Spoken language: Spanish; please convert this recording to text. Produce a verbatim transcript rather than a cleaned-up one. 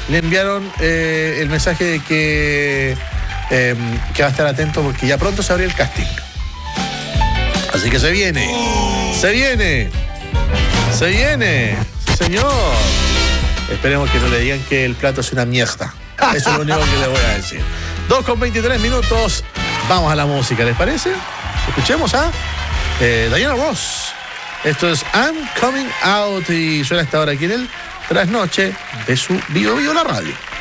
le enviaron eh, el mensaje de que, eh, que va a estar atento porque ya pronto se abre el casting. Así que se viene, se viene, se viene, sí, señor. Esperemos que no le digan que el plato es una mierda. Eso es lo único que le voy a decir. dos con veintitrés minutos, vamos a la música, ¿les parece? Escuchemos a eh, Diana Ross. Esto es I'm Coming Out y suena hasta ahora aquí en el Trasnoche de su Bio Bio la radio.